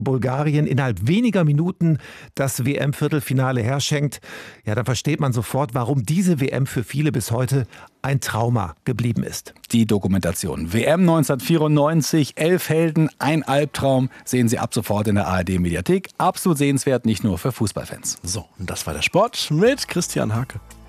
Bulgarien innerhalb weniger Minuten das WM-Viertelfinale herschenkt, ja, dann versteht man sofort, warum diese WM für viele bis heute ein Trauma geblieben ist. Die Dokumentation WM 1994, 11 Helden, ein Albtraum, sehen Sie ab sofort in der ARD-Mediathek. Absolut sehenswert, nicht nur für Fußballfans. So, und das war der Sport mit Christian Hake.